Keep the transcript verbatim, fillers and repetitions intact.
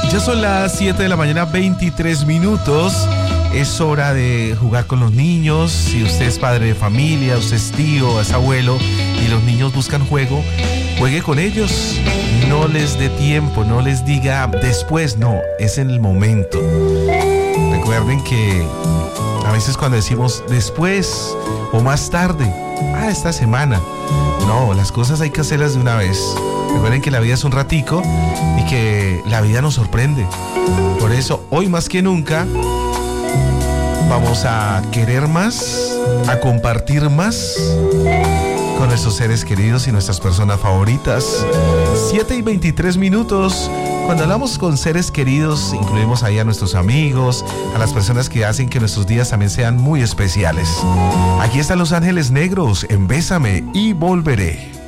Ya son las siete de la mañana, veintitrés minutos. Es hora de jugar con los niños. Si usted es padre de familia, usted es tío, es abuelo y los niños buscan juego, juegue con ellos. No les dé tiempo, no les diga después, no, es en el momento. Recuerden que a veces cuando decimos después o más tarde, ah, esta semana, no, las cosas hay que hacerlas de una vez. Recuerden que la vida es un ratico y que la vida nos sorprende. Por eso, hoy más que nunca, vamos a querer más, a compartir más con nuestros seres queridos y nuestras personas favoritas. siete y veintitrés minutos. Cuando hablamos con seres queridos, incluimos ahí a nuestros amigos, a las personas que hacen que nuestros días también sean muy especiales. Aquí están Los Ángeles Negros en Bésame y Volveré.